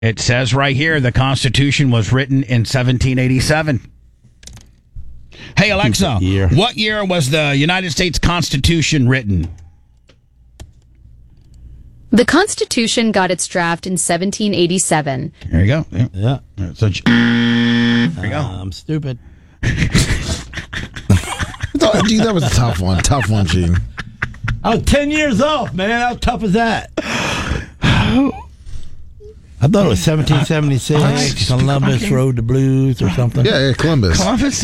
It says right here the Constitution was written in 1787. Hey, Alexa, what year was the United States Constitution written? The Constitution got its draft in 1787. There you go. Yeah. So, there you go. I'm stupid. Gee, that was a tough one. Tough one, Gene. I was 10 years off, man. How tough is that? I thought it was 1776. Columbus rode the blues or something. Yeah, Columbus.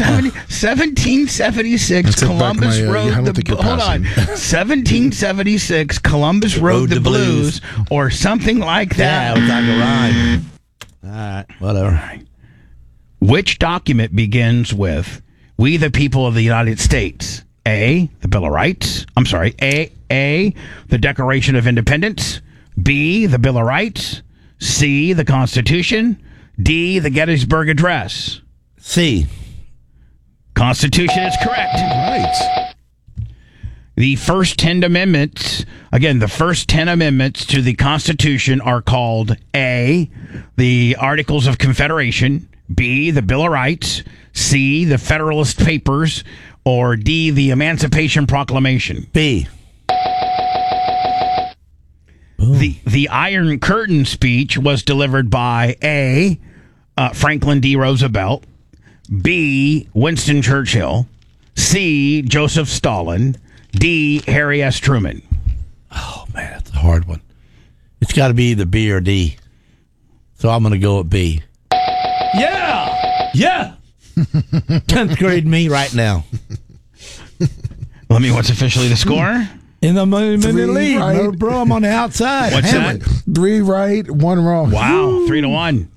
1776. Columbus rode the hold on. 1776. Columbus rode the blues, or something like that. Yeah, it was like a rhyme. All right, whatever. Which document begins with "We the people of the United States"? A, the Bill of Rights. I'm sorry. A, the Declaration of Independence. B, the Bill of Rights. C, the Constitution. D, the Gettysburg Address. C. Constitution is correct. Right. The first 10 amendments, again, the first 10 amendments to the Constitution are called A, the Articles of Confederation, B, the Bill of Rights, C, the Federalist Papers, or D, the Emancipation Proclamation. B. The Iron Curtain speech was delivered by A, Franklin D. Roosevelt, B, Winston Churchill, C, Joseph Stalin, D, Harry S. Truman. Oh, man, that's a hard one. It's got to be either B or D. So I'm going to go with B. Yeah! Yeah! 10th grade me right now. Let me, what's officially the score? In the lead, right. bro. I'm on the outside. What's that? 3 right, 1 wrong. Wow, 3-1.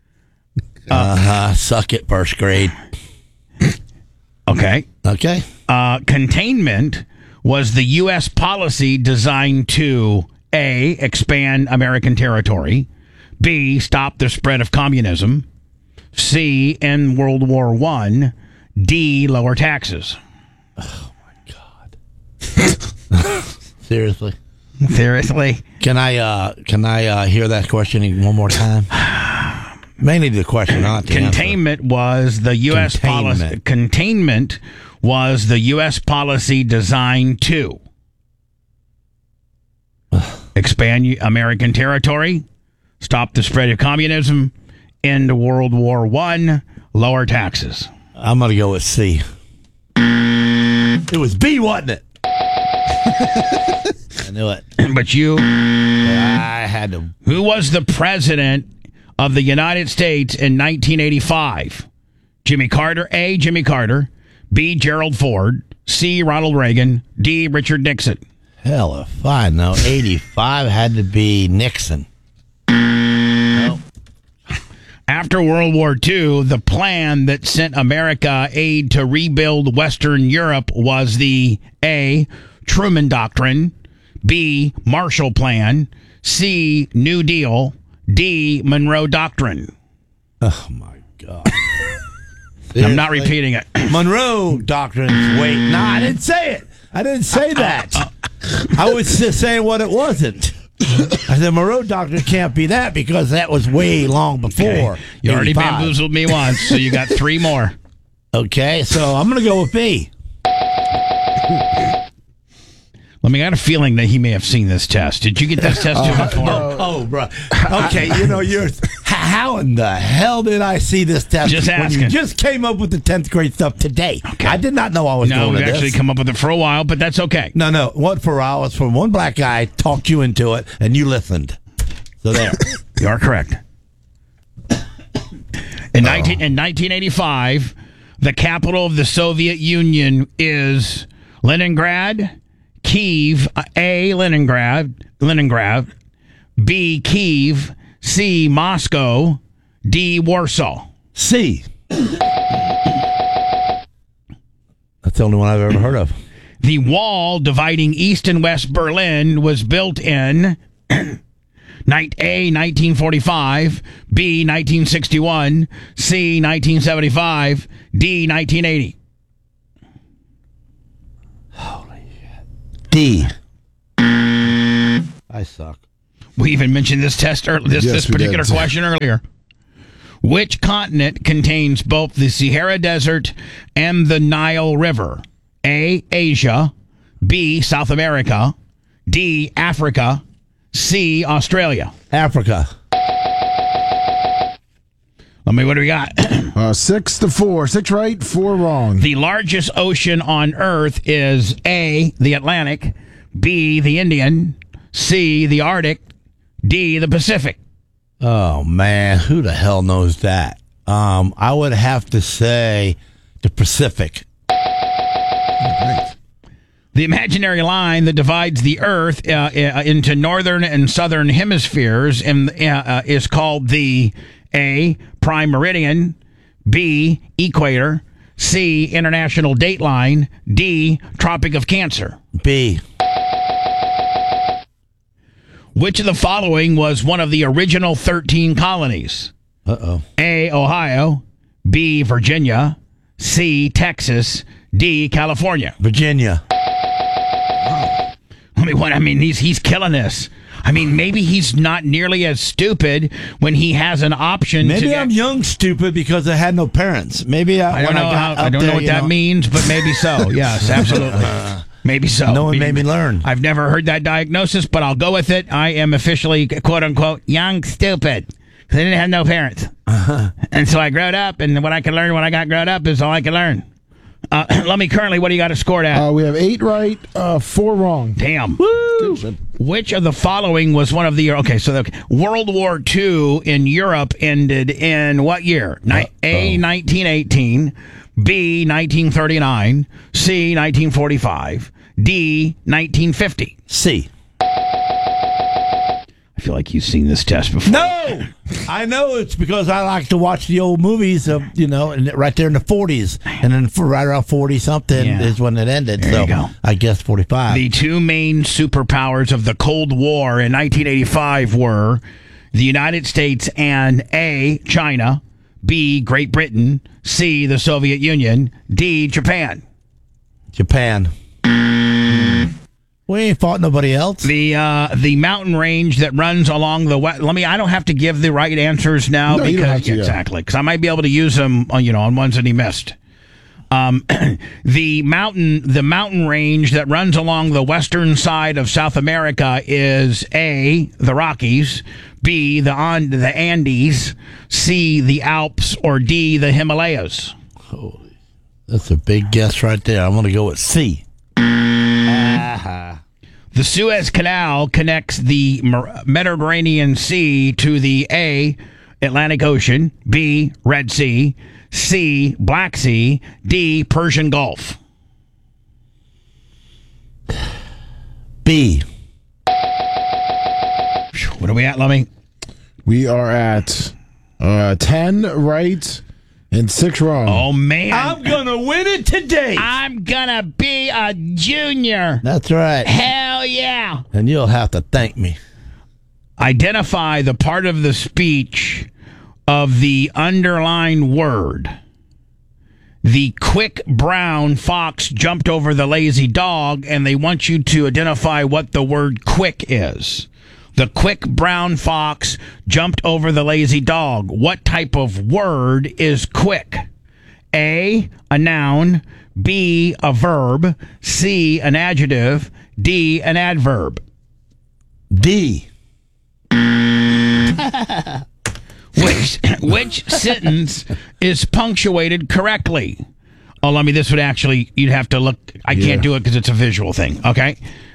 Suck it, first grade. Okay. Okay. Containment was the U.S. policy designed to A, expand American territory, B, stop the spread of communism, C, end World War I, D, lower taxes. Oh, my God. Seriously? Can I hear that question one more time? Mainly the question, not the Containment answer. was the U.S. policy. Containment was the U.S. policy designed to expand American territory, stop the spread of communism, end World War I, lower taxes. I'm going to go with C. It was B, wasn't it? I knew it. But you... I had to... Who was the president of the United States in 1985? Jimmy Carter. A, Jimmy Carter. B, Gerald Ford. C, Ronald Reagan. D, Richard Nixon. Hell if I know. 85 had to be Nixon. No. After World War II, the plan that sent America aid to rebuild Western Europe was the A, Truman Doctrine, B, Marshall Plan, C, New Deal, D, Monroe Doctrine. Oh, my God. I'm not repeating it. Monroe Doctrine. Wait. No, I didn't say it. I didn't say that. I was just saying what it wasn't. I said Monroe Doctrine can't be that because that was way long before. Okay. You already 85. bamboozled me once, so you got 3 more. Okay, so I'm going to go with B. Let me, I got a feeling that he may have seen this test. Did you get this test to him before? Oh, bro. Okay, you're... How in the hell did I see this test? Just asking. When you just came up with the 10th grade stuff today. Okay. I did not know I was No, going to we've this. actually come up with it for a while, but that's okay. No. What for a while was from one black guy talked you into it, and you listened. So there. You are correct. In 1985, the capital of the Soviet Union is Leningrad, Kyiv, A, Leningrad, B, Kyiv, C, Moscow, D, Warsaw. C. That's the only one I've ever heard of. The wall dividing East and West Berlin was built in A, 1945, B, 1961, C, 1975, D, 1980. Holy shit. D. I suck. We even mentioned this test earlier. This we particular did. question earlier. Which continent contains both the Sahara Desert and the Nile River? A, Asia. B, South America. D, Africa. C, Australia. Africa. What do we got? 6-4. 6 right, 4 wrong. The largest ocean on Earth is A, the Atlantic. B, the Indian. C, the Arctic. D, the Pacific. Oh, man. Who the hell knows that? I would have to say the Pacific. Right. The imaginary line that divides the Earth into northern and southern hemispheres is called the A, prime meridian. B, equator. C, international date line. D, Tropic of Cancer. B. Which of the following was one of the original 13 colonies? Uh-oh. A, Ohio. B, Virginia. C, Texas. D, California. Virginia. He's killing us. Maybe he's not nearly as stupid when he has an option. Maybe I'm young stupid because I had no parents. Maybe I don't know what that means, but maybe so. Yes, absolutely. Maybe so. No one made me learn. I've never heard that diagnosis, but I'll go with it. I am officially, quote unquote, young stupid. Because I didn't have no parents. And so I growed up, and what I could learn when I got grown up is all I could learn. Let me currently, what do you got it scored at? We have 8 right, 4 wrong. Damn. Woo! Which of the following was one of the... World War II in Europe ended in what year? A, 1918. B, 1939. C, 1945. D, 1950. C. I feel like you've seen this test before. No! I know it's because I like to watch the old movies, and right there in the 40s. And then right around 40-something is when it ended. There you go. I guess 45. The two main superpowers of the Cold War in 1985 were the United States and A, China, B, Great Britain, C, the Soviet Union, D, Japan. Japan. We ain't fought nobody else. The mountain range that runs along the west. I don't have to give the right answers now No, you don't have to, exactly, because I might be able to use them on ones that he missed. The mountain range that runs along the western side of South America is A, the Rockies, B, the Andes, C, the Alps, or D, the Himalayas. Holy, that's a big guess right there. I'm going to go with C. The Suez Canal connects the Mediterranean Sea to the A, Atlantic Ocean, B, Red Sea, C, Black Sea, D, Persian Gulf. B. What are we at, Lummy? We are at 10 right and 6 wrong. Oh, man. I'm going to win it today. I'm going to be a junior. That's right. Hell yeah. And you'll have to thank me. Identify the part of the speech of the underlined word. The quick brown fox jumped over the lazy dog, and they want you to identify what the word quick is. The quick brown fox jumped over the lazy dog. What type of word is quick? A, a noun. B, a verb. C, an adjective. D, an adverb. D. Which sentence is punctuated correctly? Oh, this would actually, you'd have to look. I can't do it because it's a visual thing. Okay.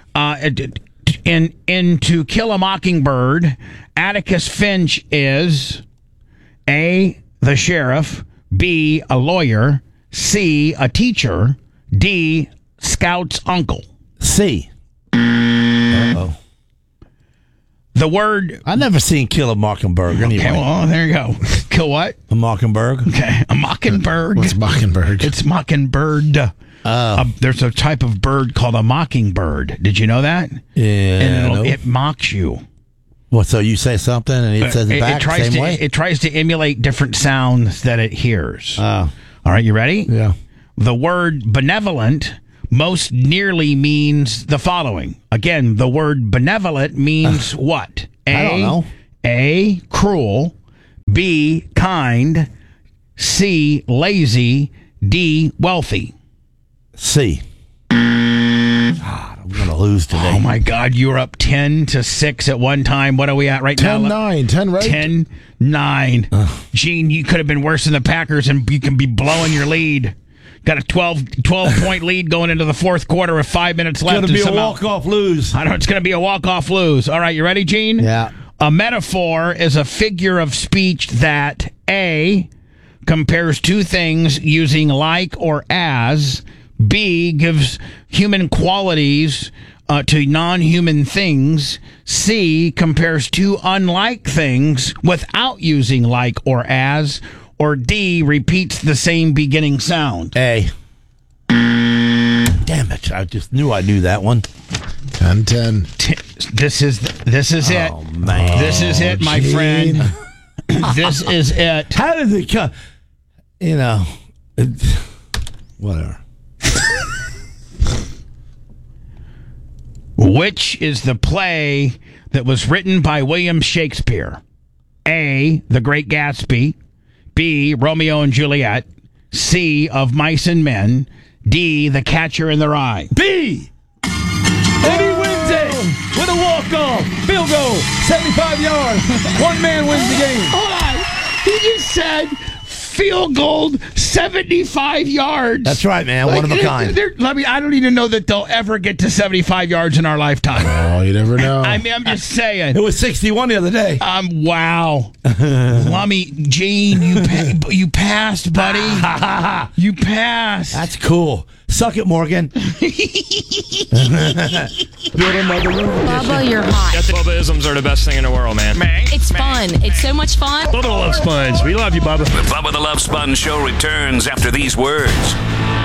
In To Kill a Mockingbird, Atticus Finch is A, the sheriff, B, a lawyer, C, a teacher, D, Scout's uncle. C. Uh-oh. The word... I never seen Kill a Mockingbird anyway. Okay, well, there you go. Kill what? A mockingbird? Okay, a mockingbird. What's Mockingbird? It's mockingbird. There's a type of bird called a mockingbird. Did you know that? Yeah. And it mocks you. Well, so you say something and it says it back the same way? It tries to emulate different sounds that it hears. Oh. All right, you ready? Yeah. The word benevolent most nearly means the following. Again, the word benevolent means what? I don't know. A, cruel. B, kind. C, lazy. D, wealthy. C. God, I'm going to lose today. Oh, my God. You were up 10-6 at one time. What are we at right now? 10-9. 10 right. 10-9. Gene, you could have been worse than the Packers, and you can be blowing your lead. Got a 12-point lead going into the fourth quarter with 5 minutes left. It's going to be a walk-off lose. I know it's going to be a walk-off lose. All right, you ready, Gene? Yeah. A metaphor is a figure of speech that A, compares two things using like or as, B, gives human qualities to non-human things, C, compares two unlike things without using like or as, or D, repeats the same beginning sound. A. Damn it. I just knew I knew that one. 10-10. This is it. Oh, man. This is it, my friend. This is it. How did it come? You know, whatever. Which is the play that was written by William Shakespeare? A, The Great Gatsby. B, Romeo and Juliet. C, Of Mice and Men. D, The Catcher in the Rye. B. And he wins it with a walk-off. Field goal, 75 yards. One man wins the game. Hold on. He just said field goal, 75 yards. That's right, man. One of a kind. I don't even know that they'll ever get to 75 yards in our lifetime. Oh, you never know. I mean, I'm just saying. It was 61 the other day. Wow. Lummy, Gene, you passed, buddy. You passed. That's cool. Suck it, Morgan. Bubba, you're hot. Bubba-isms are the best thing in the world, man. It's fun. It's so much fun. Bubba the Love Sponge. We love you, Bubba. The Bubba the Love Sponge Show returns after these words.